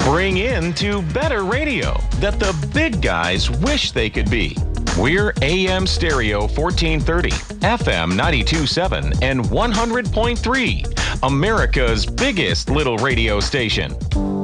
Bring in to better radio that the big guys wish they could be. We're AM Stereo 1430, FM 92.7, and 100.3, America's biggest little radio station.